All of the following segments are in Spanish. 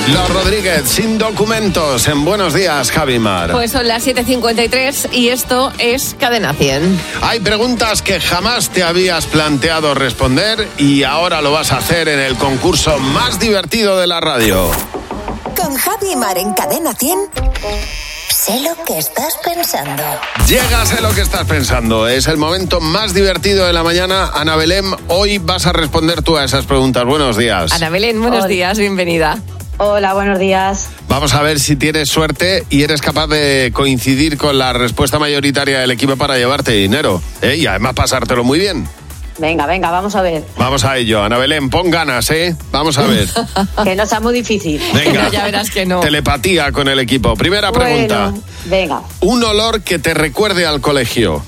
Los Rodríguez, sin documentos, en Buenos Días, Javi Mar. Pues son las 7:53 y esto es Cadena 100. Hay preguntas que jamás te habías planteado responder y ahora lo vas a hacer en el concurso más divertido de la radio. Con Javi Mar en Cadena 100. Sé lo que estás pensando. Sé lo que estás pensando. Es el momento más divertido de la mañana. Ana Belén, hoy vas a responder tú a esas preguntas. Buenos días. Ana Belén, buenos días, bienvenida. Hola, buenos días. Vamos a ver si tienes suerte y eres capaz de coincidir con la respuesta mayoritaria del equipo para llevarte dinero. Y además pasártelo muy bien. Venga, vamos a ver. Vamos a ello. Ana Belén, pon ganas, ¿eh? Vamos a ver. Que no sea muy difícil. Venga, ya verás que no. Telepatía con el equipo. Primera pregunta. Bueno, venga. Un olor que te recuerde al colegio.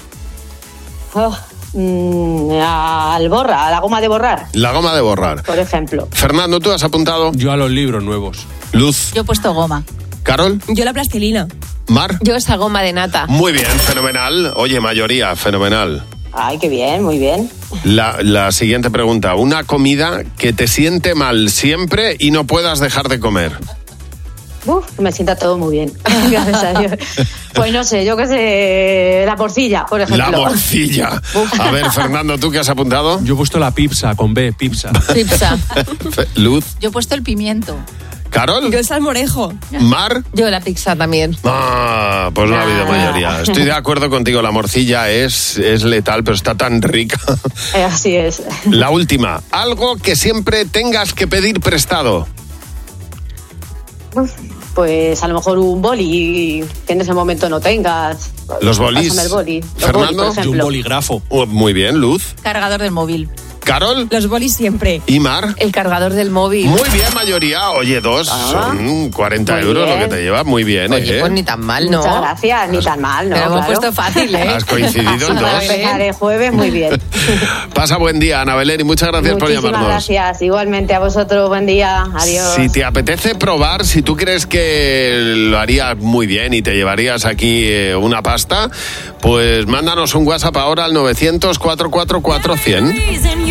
Al borra, a la goma de borrar. La goma de borrar. Por ejemplo. Fernando, ¿tú has apuntado? Yo a los libros nuevos. Luz. Yo he puesto goma. ¿Carol? Yo la plastilina. ¿Mar? Yo esa goma de nata. Muy bien, fenomenal. Oye, mayoría, fenomenal. Ay, qué bien, muy bien. La siguiente pregunta. Una comida que te siente mal siempre y no puedas dejar de comer. Me sienta todo muy bien. Gracias a Dios. Pues no sé, yo qué sé, la morcilla, por ejemplo. La morcilla. A ver, Fernando, ¿tú qué has apuntado? Yo he puesto la pizza, con B, pizza. Pizza. Luz. Yo he puesto el pimiento. ¿Carol? Yo el salmorejo. ¿Mar? Yo la pizza también. Pues no ha habido mayoría. Estoy de acuerdo contigo, la morcilla es letal, pero está tan rica. Así es. La última. Algo que siempre tengas que pedir prestado. Pues a lo mejor un boli que en ese momento no tengas. Los bolis. Pásame el boli. Los Fernando. bolis, por Y un ejemplo. bolígrafo. Muy bien, Luz. Cargador del móvil. ¿Carol? Los bolis siempre. ¿Y Mar? El cargador del móvil. Muy bien, mayoría. Oye, son 40 Muy euros bien. lo que te lleva. Muy bien, Oye, pues ni tan mal, ¿no? Muchas gracias, ni tan mal, ¿no? Pero hemos Claro. puesto fácil, ¿eh? Has coincidido en Para dos. empezar el jueves, muy bien. Pasa buen día, Ana Belén, y muchas gracias por Muchísimas llamarnos. gracias. Igualmente a vosotros, buen día. Adiós. Si te apetece probar, si tú crees que lo harías muy bien y te llevarías aquí una pasta, pues mándanos un WhatsApp ahora al 900 444 100.